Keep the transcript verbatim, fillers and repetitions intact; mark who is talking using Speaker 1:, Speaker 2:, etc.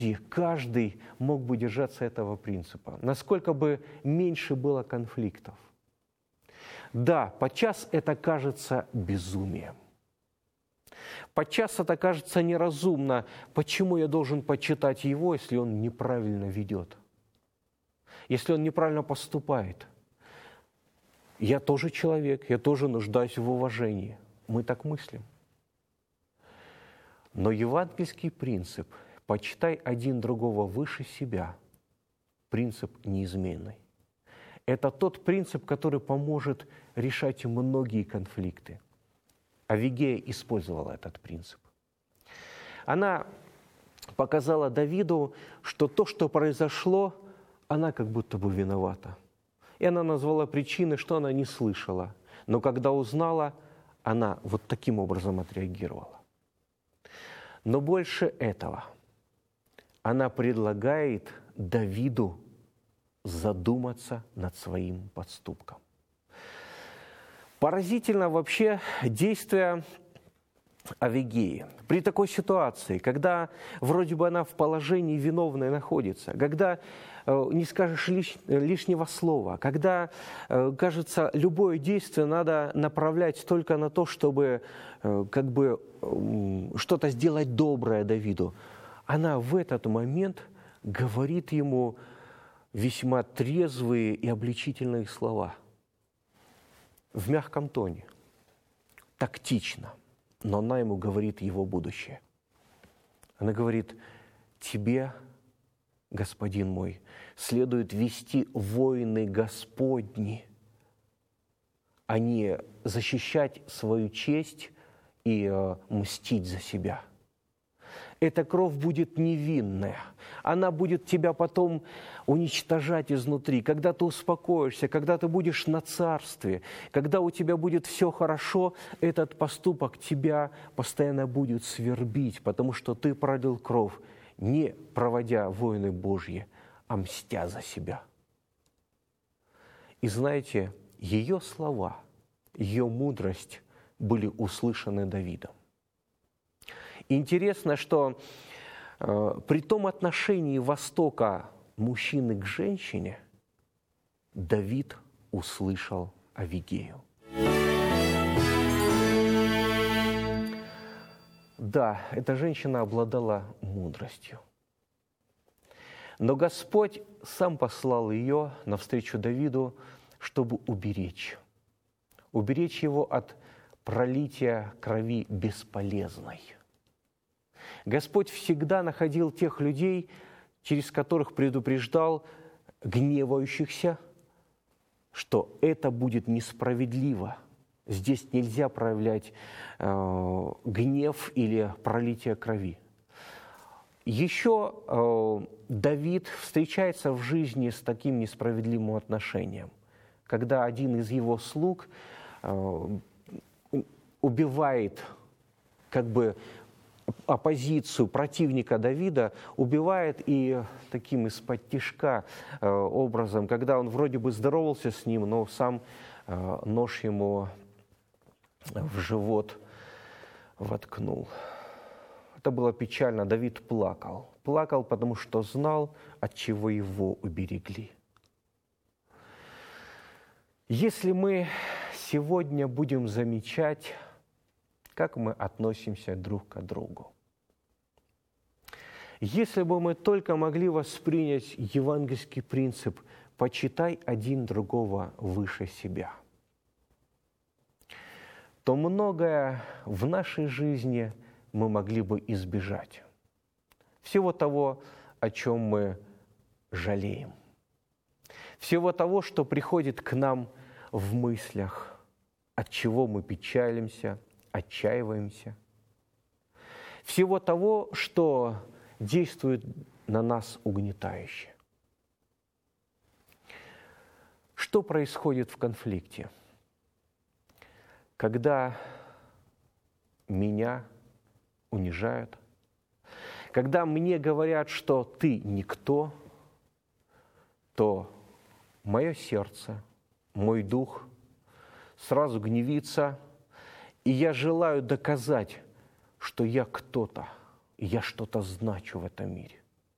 Speaker 1: И каждый мог бы держаться этого принципа, насколько бы меньше было конфликтов. Да, подчас это кажется безумием. Подчас это кажется неразумно. Почему я должен почитать его, если он неправильно ведет? Если он неправильно поступает? Я тоже человек, я тоже нуждаюсь в уважении. Мы так мыслим. Но евангельский принцип «почитай один другого выше себя» – принцип неизменный. Это тот принцип, который поможет решать многие конфликты. Авигея использовала этот принцип. Она показала Давиду, что то, что произошло, она как будто бы виновата. И она назвала причины, что она не слышала. Но когда узнала, она вот таким образом отреагировала. Но больше этого. Она предлагает Давиду задуматься над своим поступком. Поразительно вообще действие Авигеи. При такой ситуации, когда вроде бы она в положении виновной находится, когда э, не скажешь лиш, лишнего слова, когда, э, кажется, любое действие надо направлять только на то, чтобы э, как бы э, что-то сделать доброе Давиду, она в этот момент говорит ему весьма трезвые и обличительные слова. В мягком тоне, тактично, но она ему говорит его будущее. Она говорит: тебе, господин мой, следует вести войны Господни, а не защищать свою честь и э, мстить за себя. Эта кровь будет невинная. Она будет тебя потом уничтожать изнутри. Когда ты успокоишься, когда ты будешь на царстве, когда у тебя будет все хорошо, этот поступок тебя постоянно будет свербить, потому что ты пролил кровь, не проводя войны Божьи, а мстя за себя. И знаете, ее слова, ее мудрость были услышаны Давидом. Интересно, что э, при том отношении Востока мужчины к женщине Давид услышал Авигею. Да, эта женщина обладала мудростью. Но Господь сам послал ее навстречу Давиду, чтобы уберечь. Уберечь его от пролития крови бесполезной. Господь всегда находил тех людей, через которых предупреждал гневающихся, что это будет несправедливо. Здесь нельзя проявлять э, гнев или пролитие крови. Еще э, Давид встречается в жизни с таким несправедливым отношением, когда один из его слуг э, убивает как бы оппозицию противника Давида, убивает и таким из-под тишка э, образом, когда он вроде бы здоровался с ним, но сам э, нож ему в живот воткнул. Это было печально. Давид плакал. Плакал, потому что знал, от чего его уберегли. Если мы сегодня будем замечать, как мы относимся друг к другу. Если бы мы только могли воспринять евангельский принцип «почитай один другого выше себя», то многое в нашей жизни мы могли бы избежать. Всего того, о чем мы жалеем. Всего того, что приходит к нам в мыслях, от чего мы печалимся, отчаиваемся. Всего того, что действует на нас угнетающе. Что происходит в конфликте? Когда меня унижают, когда мне говорят, что ты никто, то мое сердце, мой дух сразу гневится, и я желаю доказать, что я кто-то, я что-то значу в этом мире.